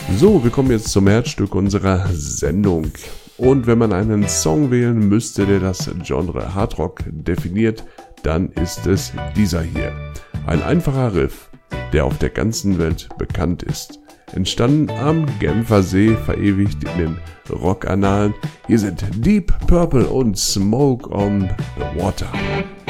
So, wir kommen jetzt zum Herzstück unserer Sendung. Und wenn man einen Song wählen müsste, der das Genre Hardrock definiert, dann ist es dieser hier. Ein einfacher Riff, der auf der ganzen Welt bekannt ist. Entstanden am Genfer See, verewigt in den Rockannalen. Hier sind Deep Purple und Smoke on the Water.